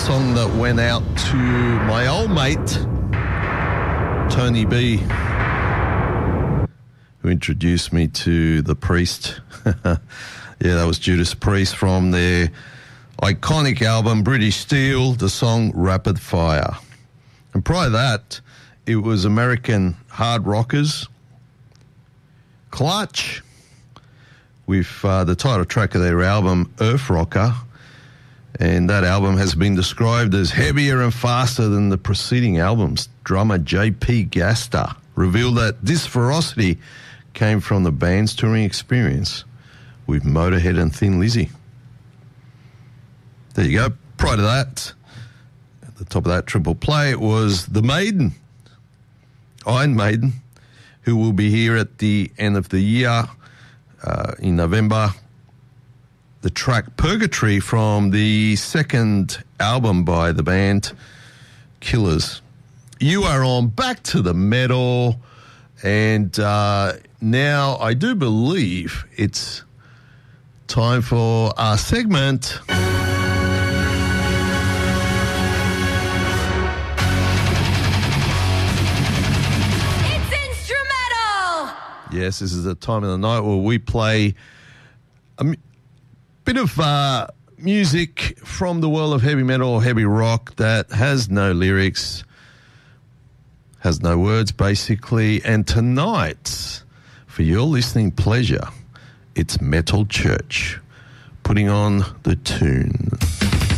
song that went out to my old mate, Tony B, who introduced me to The Priest. Yeah, that was Judas Priest from their iconic album, British Steel, the song Rapid Fire. And prior to that, it was American hard rockers, Clutch, with the title track of their album, Earth Rocker. And that album has been described as heavier and faster than the preceding albums. Drummer J.P. Gaster revealed that this ferocity came from the band's touring experience with Motorhead and Thin Lizzy. There you go. Prior to that, at the top of that triple play, it was The Maiden, Iron Maiden, who will be here at the end of the year in November. The track Purgatory from the second album by the band, Killers. You are on Back to the Metal, and now I do believe it's time for our segment. It's instrumental! Yes, this is the time of the night where we play a bit of music from the world of heavy metal or heavy rock that has no lyrics, has no words, basically. And tonight, for your listening pleasure, it's Metal Church putting on the tune.